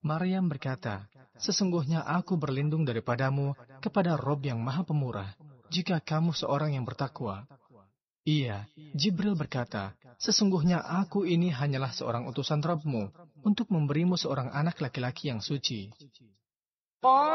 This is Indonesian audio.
Maryam berkata, "Sesungguhnya aku berlindung daripadamu kepada Rob yang Maha Pemurah, jika kamu seorang yang bertakwa." Iya, Jibril berkata, "Sesungguhnya aku ini hanyalah seorang utusan Rabbmu untuk memberimu seorang anak laki-laki yang suci."